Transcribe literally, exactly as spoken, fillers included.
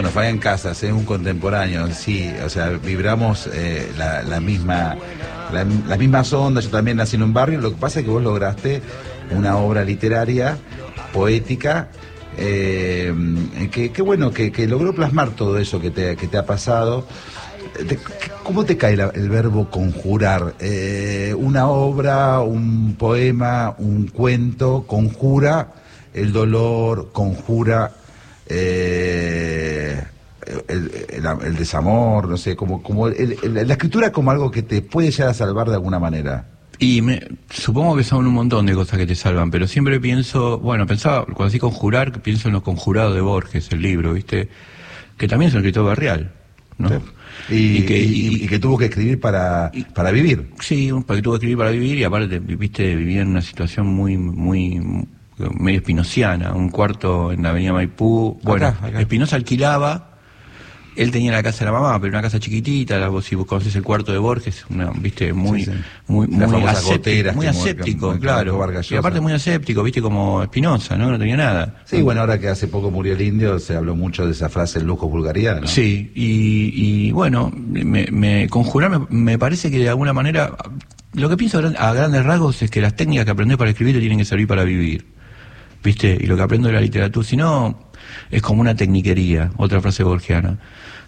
Bueno, Fabián Casas es un contemporáneo, sí, o sea, vibramos eh, la, la misma, la, las mismas ondas. Yo también nací en un barrio. Lo que pasa es que vos lograste una obra literaria, poética, eh, que, que bueno, que, que logró plasmar todo eso que te, que te ha pasado. ¿Cómo te cae la, el verbo conjurar? Eh, una obra, un poema, un cuento, conjura el dolor, conjura eh, el, el, el desamor, no sé, como, como el, el, la escritura como algo que te puede llegar a salvar de alguna manera. Y me, supongo que son un montón de cosas que te salvan, pero siempre pienso, bueno, pensaba, cuando así conjurar, pienso en Los Conjurados de Borges, el libro, ¿viste? Que también es un escritor barrial, ¿no? Sí. Y, y, que, y, y que tuvo que escribir para, y, para vivir. Sí, porque tuvo que escribir para vivir, y aparte, viste, vivía en una situación muy, muy, medio espinociana, un cuarto en la avenida Maipú. Bueno, acá, acá. Espinosa alquilaba, él tenía la casa de la mamá, pero una casa chiquitita, la, si vos conocés el cuarto de Borges, una, viste, muy, sí, sí. muy, muy, muy aséptico, muy aséptico, claro, y aparte muy aséptico, viste, como Espinosa, ¿no? No tenía nada. Sí, bueno, ahora que hace poco murió el indio, se habló mucho de esa frase, el lujo vulgaridad, ¿no? Sí, y, y bueno, me, me conjurar me, me parece que de alguna manera, lo que pienso a grandes rasgos es que las técnicas que aprendés para escribir te tienen que servir para vivir, viste, y lo que aprendo de la literatura, si no, es como una tecniquería, otra frase borgiana.